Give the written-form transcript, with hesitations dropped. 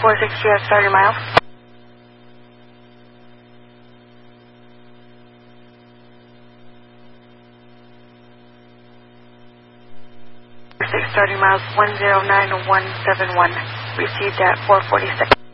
460, you have starting miles. 6 starting miles 109171. Received at 446.